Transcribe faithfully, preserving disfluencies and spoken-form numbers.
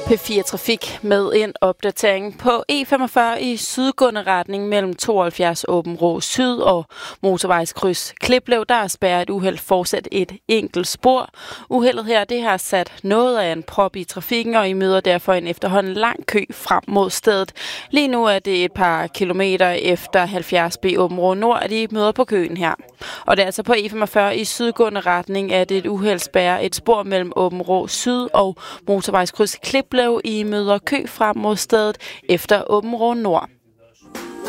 P fire Trafik med en opdatering på E femogfyrre i sydgående retning mellem tooghalvfjerds Åben Rå Syd og motorvejskryds Kliplev. Der er spærret et uheld fortsat et enkelt spor. Uheldet her det har sat noget af en prop i trafikken, og I møder derfor en efterhånden lang kø frem mod stedet. Lige nu er det et par kilometer efter halvfjerds B Åben Rå Nord, at I møder på køen her. Og det er altså på E femogfyrre i sydgående retning, at et uheld spærrer et spor mellem Åben Rå Syd og motorvejskryds Kliplev. I møder kø frem mod stedet efter Åben Rå Nord.